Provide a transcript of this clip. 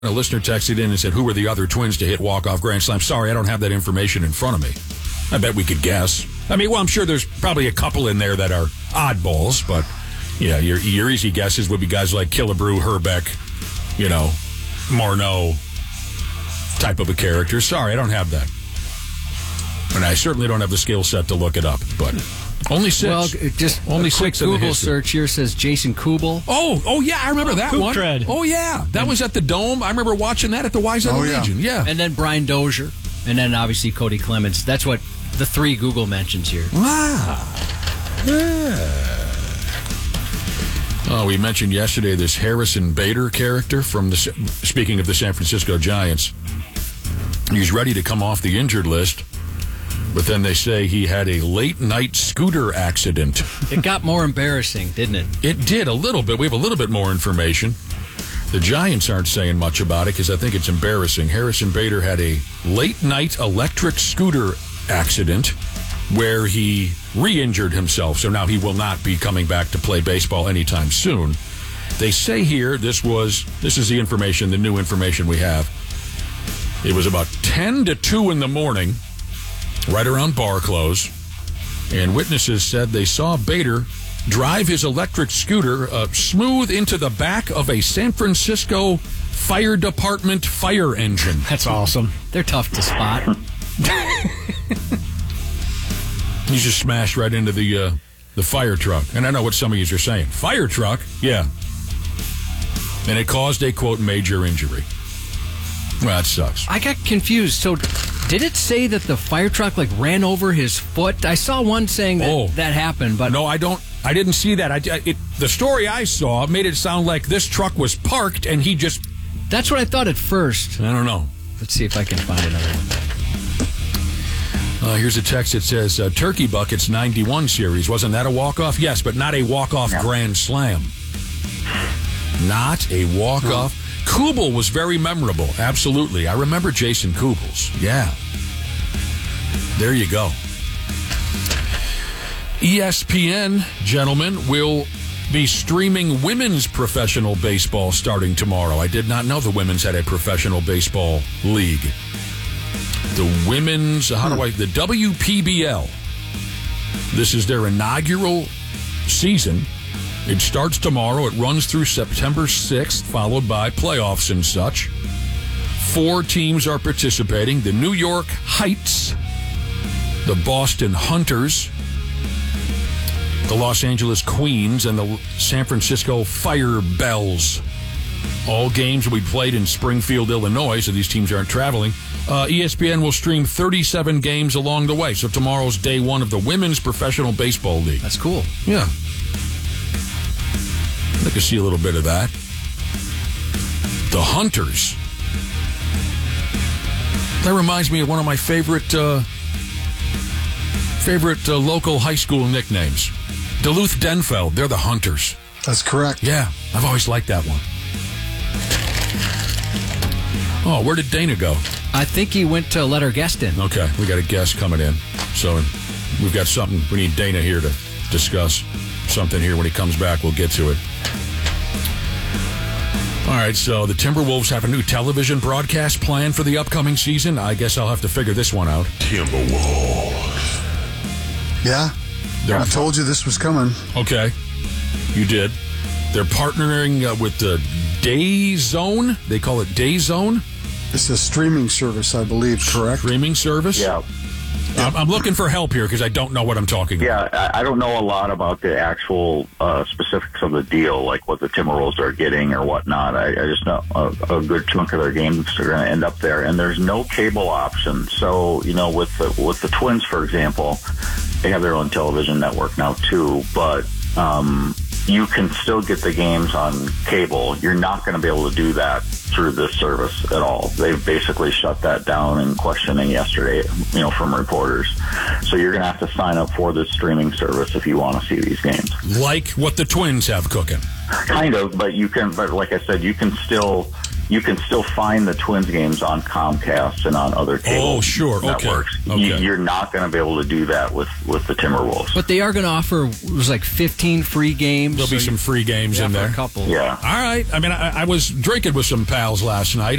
A listener texted in and said, who were the other Twins to hit walk-off grand slams? Sorry, I don't have that information in front of me. I bet we could guess. I mean, well, I'm sure there's probably a couple in there that are oddballs, but, yeah, your easy guesses would be guys like Killebrew, Herbeck, Marneau type of a character. Sorry, I don't have that. And I certainly don't have the skill set to look it up, but... Only 6. Well, just only a quick 6 in the Google history. search here says Jason Kubel. Oh yeah, I remember that one. Tread. Oh yeah, that was at the Dome. I remember watching that at the Wayzata Legion. Yeah, And then Brian Dozier, and then obviously Cody Clemens. That's what the 3 Google mentions here. Wow. Yeah. Oh, we mentioned yesterday this Harrison Bader character from speaking of the San Francisco Giants. He's ready to come off the injured list. But then they say he had a late-night scooter accident. It got more embarrassing, didn't it? It did a little bit. We have a little bit more information. The Giants aren't saying much about it because I think it's embarrassing. Harrison Bader had a late-night electric scooter accident where he re-injured himself. So now he will not be coming back to play baseball anytime soon. They say here, this is the information, the new information we have. It was about 10 to 2 in the morning, right around bar close, and witnesses said they saw Bader drive his electric scooter smooth into the back of a San Francisco Fire Department fire engine. That's awesome. They're tough to spot. He just smashed right into the fire truck. And I know what some of you are saying. Fire truck? Yeah. And it caused a, quote, major injury. Well, that sucks. I got confused. So did it say that the fire truck ran over his foot? I saw one saying that that happened, but no, I didn't see that. The story I saw made it sound like this truck was parked and he just... That's what I thought at first. I don't know. Let's see if I can find another one. Here's a text that says, Turkey Buckets 91 series. Wasn't that a walk-off? Yes, but not a walk-off grand slam. Not a walk-off. Kubel was very memorable. Absolutely. I remember Jason Kubel's. Yeah. There you go. ESPN, gentlemen, will be streaming women's professional baseball starting tomorrow. I did not know the women's had a professional baseball league. The women's, the WPBL. This is their inaugural season. It starts tomorrow. It runs through September 6th, followed by playoffs and such. 4 teams are participating. The New York Heights, the Boston Hunters, the Los Angeles Queens, and the San Francisco Fire Bells. All games will be played in Springfield, Illinois, so these teams aren't traveling. ESPN will stream 37 games along the way. So tomorrow's day 1 of the Women's Professional Baseball League. That's cool. Yeah. I could see a little bit of that. The Hunters. That reminds me of one of my favorite local high school nicknames. Duluth Denfeld. They're the Hunters. That's correct. Yeah, I've always liked that one. Oh, where did Dana go? I think he went to let our guest in. Okay, we got a guest coming in. So we've got something. We need Dana here to discuss something here. When he comes back, we'll get to it. All right, so the Timberwolves have a new television broadcast plan for the upcoming season. I guess I'll have to figure this one out. Timberwolves. Yeah. I told you this was coming. Okay. You did. They're partnering with the DAZN. They call it DAZN. It's a streaming service, I believe, correct? Streaming service? Yeah. I'm looking for help here because I don't know what I'm talking about. Yeah, I don't know a lot about the actual specifics of the deal, like what the Timberwolves are getting or whatnot. I just know a good chunk of their games are going to end up there, and there's no cable option. So, with the Twins, for example, they have their own television network now too, but you can still get the games on cable. You're not going to be able to do that through this service at all. They've basically shut that down in questioning yesterday, from reporters. So you're going to have to sign up for this streaming service if you want to see these games. Like what the Twins have cooking. Kind of, but like I said, you can still you can still find the Twins games on Comcast and on other cable networks. Okay. You're not going to be able to do that with the Timberwolves. But they are going to offer, it was like 15 free games. There'll be some free games in there. A couple. Yeah. All right. I mean, I was drinking with some pals last night.